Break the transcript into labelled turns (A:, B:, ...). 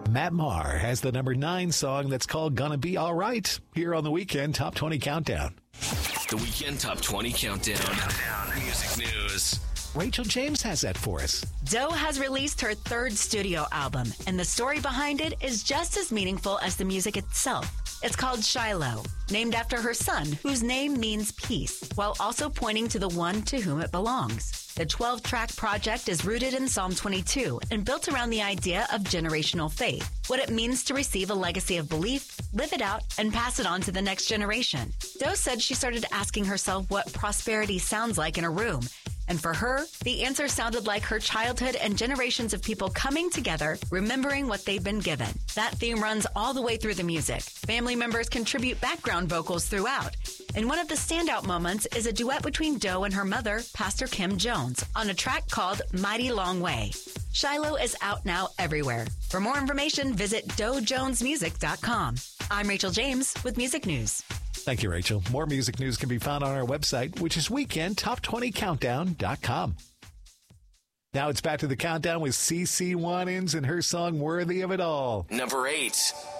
A: Matt Maher has the number 9 song that's called Gonna Be Alright here on the Weekend Top 20 Countdown.
B: The Weekend Top 20 Countdown. Music news.
A: Rachel James has that for us.
C: Doe has released her 3rd studio album, and the story behind it is just as meaningful as the music itself. It's called Shiloh, named after her son, whose name means peace, while also pointing to the one to whom it belongs. The 12-track project is rooted in Psalm 22 and built around the idea of generational faith, what it means to receive a legacy of belief, live it out, and pass it on to the next generation. Doe said she started asking herself what prosperity sounds like in a room. And for her, the answer sounded like her childhood and generations of people coming together, remembering what they've been given. That theme runs all the way through the music. Family members contribute background vocals throughout. And one of the standout moments is a duet between Doe and her mother, Pastor Kim Jones, on a track called Mighty Long Way. Shiloh is out now everywhere. For more information, visit DoeJonesMusic.com. I'm Rachel James with Music News.
A: Thank you, Rachel. More music news can be found on our website, which is weekendtop20countdown.com. Now it's back to the countdown with CeCe Winans and her song Worthy of It All.
B: Number 8.